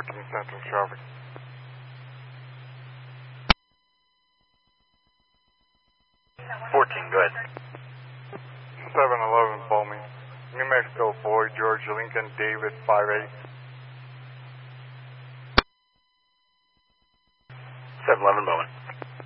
14 Central traffic. 14, go ahead. 711 Bowman. New Mexico, Boy, George, Lincoln, David, 58. 711 Bowman.